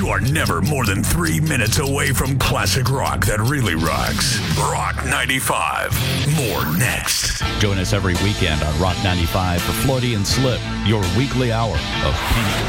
You are never more than 3 minutes away from classic rock that really rocks. Rock 95. More next. Join us every weekend on Rock 95 for Floydie and Slip, your weekly hour of pink